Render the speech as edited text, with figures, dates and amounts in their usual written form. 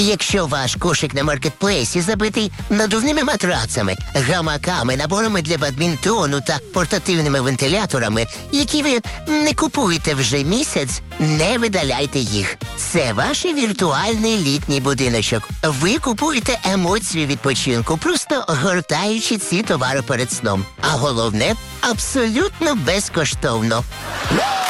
Якщо ваш кошик на маркетплейсі забитий надувними матрацами, гамаками, наборами для бадмінтону та портативними вентиляторами, які ви не купуєте вже місяць, не видаляйте їх. Це ваш віртуальний літній будиночок. Ви купуєте емоцію відпочинку, просто гортаючи ці товари перед сном. А головне – абсолютно безкоштовно.